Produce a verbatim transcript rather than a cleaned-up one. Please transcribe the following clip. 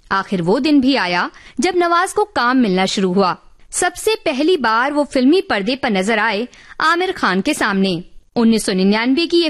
आखिर वो दिन भी आया जब नवाज को काम मिलना शुरू हुआ। सबसे पहली बार वो फिल्मी पर्दे पर नजर आए आमिर खान के सामने। उन्नीस सौ निन्यानवे की ये